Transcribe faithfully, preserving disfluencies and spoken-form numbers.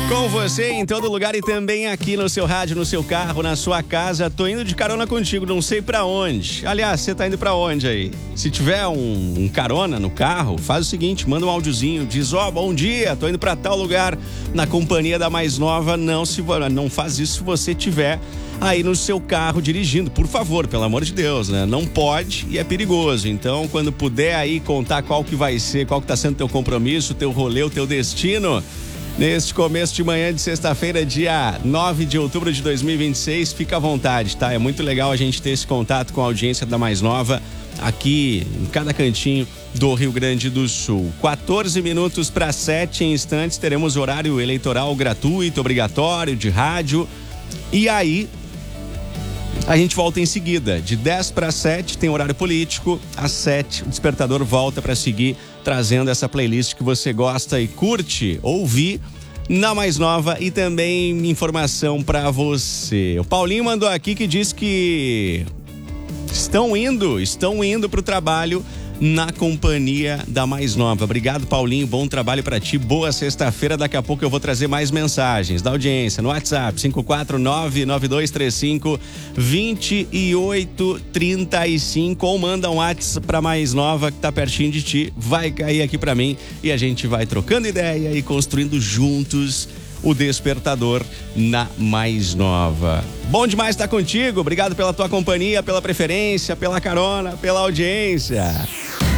Com você em todo lugar e também aqui no seu rádio, no seu carro, na sua casa. Tô indo de carona contigo, não sei pra onde. Aliás, você tá indo pra onde aí? Se tiver um, um carona no carro, faz o seguinte, manda um áudiozinho, diz, ó, oh, bom dia, tô indo pra tal lugar na companhia da mais nova. Não, se, não faz isso se você tiver aí no seu carro dirigindo, por favor, pelo amor de Deus, né? Não pode e é perigoso. Então, quando puder aí contar qual que vai ser, qual que tá sendo teu compromisso, teu rolê, o teu destino, neste começo de manhã de sexta-feira, dia nove de outubro de dois mil e vinte e seis, fica à vontade, tá? É muito legal a gente ter esse contato com a audiência da Mais Nova aqui em cada cantinho do Rio Grande do Sul. quatorze minutos para sete instantes, teremos horário eleitoral gratuito, obrigatório, de rádio. E aí, a gente volta em seguida. De dez para sete tem horário político. Às sete, o despertador volta para seguir trazendo essa playlist que você gosta e curte ouvir na Mais Nova e também informação para você. O Paulinho mandou aqui que diz que estão indo, estão indo pro trabalho na companhia da Mais Nova. Obrigado, Paulinho, bom trabalho pra ti, boa sexta-feira. Daqui a pouco eu vou trazer mais mensagens da audiência no WhatsApp cinco quatro nove, nove dois três cinco, dois oito três cinco ou manda um WhatsApp pra Mais Nova que tá pertinho de ti, vai cair aqui pra mim e a gente vai trocando ideia e construindo juntos o despertador na Mais Nova. Bom demais estar contigo, obrigado pela tua companhia, pela preferência, pela carona, pela audiência.